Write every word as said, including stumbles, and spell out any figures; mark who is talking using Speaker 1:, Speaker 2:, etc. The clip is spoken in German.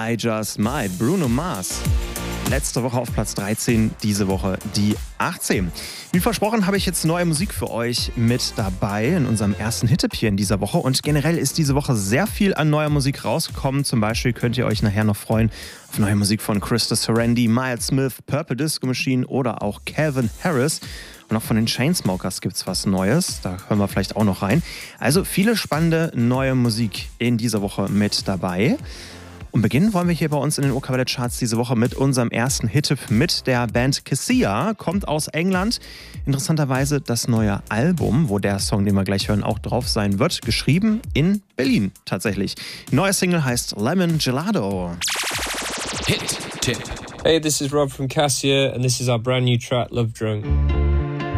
Speaker 1: I Just Might, Bruno Mars. Letzte Woche auf Platz dreizehn, diese Woche die achtzehn. Wie versprochen habe ich jetzt neue Musik für euch mit dabei in unserem ersten Hit-Tipp hier in dieser Woche. Und generell ist diese Woche sehr viel an neuer Musik rausgekommen. Zum Beispiel könnt ihr euch nachher noch freuen auf neue Musik von Krista Serendi, Miles Smith, Purple Disco Machine oder auch Calvin Harris. Und auch von den Chainsmokers gibt es was Neues. Da hören wir vielleicht auch noch rein. Also viele spannende neue Musik in dieser Woche mit dabei. Und beginnen wollen wir hier bei uns in den Ohrkabelle-Charts diese Woche mit unserem ersten Hit-Tipp mit der Band Kessia. Kommt aus England. Interessanterweise das neue Album, wo der Song, den wir gleich hören, auch drauf sein wird, geschrieben in Berlin tatsächlich. Neue Single heißt Lemon Gelato.
Speaker 2: Hit-Tipp. Hey, this is Rob from Cassia and this is our brand new track, Love Drunk.